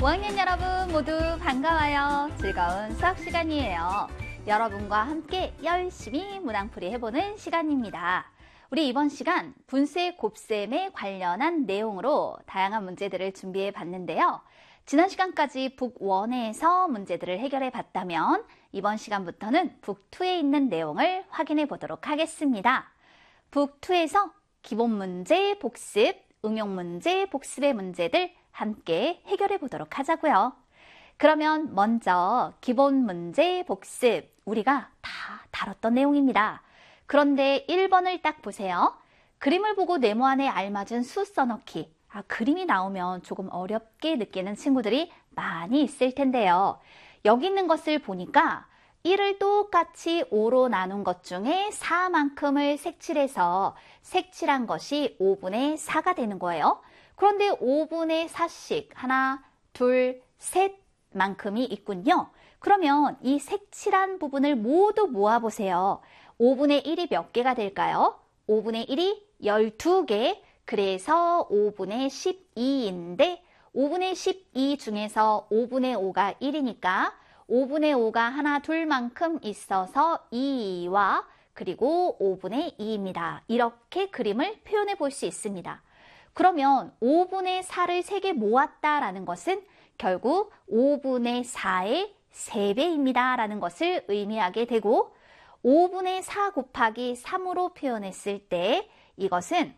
5학년 여러분 모두 반가워요. 즐거운 수학 시간이에요. 여러분과 함께 열심히 문항풀이 해보는 시간입니다. 우리 이번 시간 분수의 곱셈에 관련한 내용으로 다양한 문제들을 준비해 봤는데요. 지난 시간까지 북1에서 문제들을 해결해 봤다면 이번 시간부터는 북2에 있는 내용을 확인해 보도록 하겠습니다. 북2에서 기본 문제 복습, 응용 문제 복습의 문제들 함께 해결해 보도록 하자고요. 그러면 먼저 기본 문제 복습, 우리가 다 다뤘던 내용입니다. 그런데 1번을 딱 보세요. 그림을 보고 네모 안에 알맞은 수 써넣기. 그림이 나오면 조금 어렵게 느끼는 친구들이 많이 있을 텐데요. 여기 있는 것을 보니까 1을 똑같이 5로 나눈 것 중에 4만큼을 색칠해서 색칠한 것이 5분의 4가 되는 거예요. 그런데 5분의 4씩 하나, 둘, 셋만큼이 있군요. 그러면 이 색칠한 부분을 모두 모아보세요. 5분의 1이 몇 개가 될까요? 5분의 1이 12개, 그래서 5분의 12인데 5분의 12 중에서 5분의 5가 1이니까 5분의 5가 하나, 둘만큼 있어서 2와 그리고 5분의 2입니다. 이렇게 그림을 표현해 볼 수 있습니다. 그러면 5분의 4를 3개 모았다라는 것은 결국 5분의 4의 3배입니다. 라는 것을 의미하게 되고 5분의 4 곱하기 3으로 표현했을 때 이것은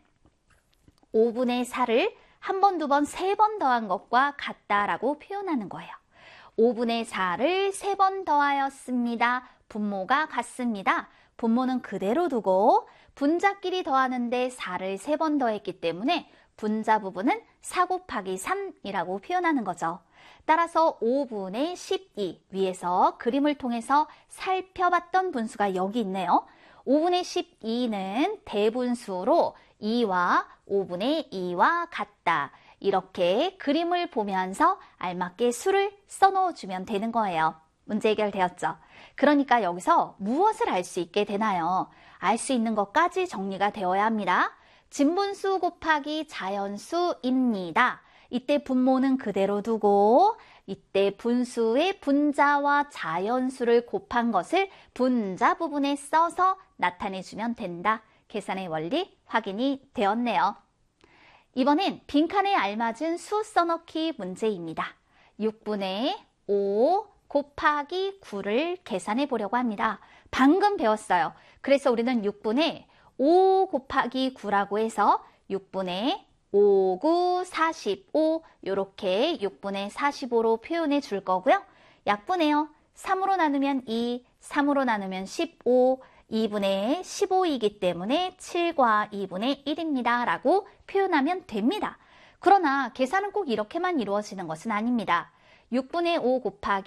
5분의 4를 한 번, 두 번, 세 번 더한 것과 같다라고 표현하는 거예요. 5분의 4를 3번 더하였습니다. 분모가 같습니다. 분모는 그대로 두고 분자끼리 더하는데 4를 3번 더했기 때문에 분자 부분은 4 곱하기 3이라고 표현하는 거죠. 따라서 5분의 12 위에서 그림을 통해서 살펴봤던 분수가 여기 있네요. 5분의 12는 대분수로 2와 5분의 2와 같다. 이렇게 그림을 보면서 알맞게 수를 써넣어주면 되는 거예요. 문제 해결되었죠? 그러니까 여기서 무엇을 알 수 있게 되나요? 알 수 있는 것까지 정리가 되어야 합니다. 진분수 곱하기 자연수입니다. 이때 분모는 그대로 두고 이때 분수의 분자와 자연수를 곱한 것을 분자 부분에 써서 나타내주면 된다. 계산의 원리 확인이 되었네요. 이번엔 빈칸에 알맞은 수 써넣기 문제입니다. 6분의 5 곱하기 9를 계산해 보려고 합니다. 방금 배웠어요. 그래서 우리는 6분의 5 곱하기 9라고 해서 6분의 5, 9, 45 이렇게 6분의 45로 표현해 줄 거고요. 약분해요. 3으로 나누면 2, 3으로 나누면 15, 2분의 15이기 때문에 7과 2분의 1입니다. 라고 표현하면 됩니다. 그러나 계산은 꼭 이렇게만 이루어지는 것은 아닙니다. 6분의 5 곱하기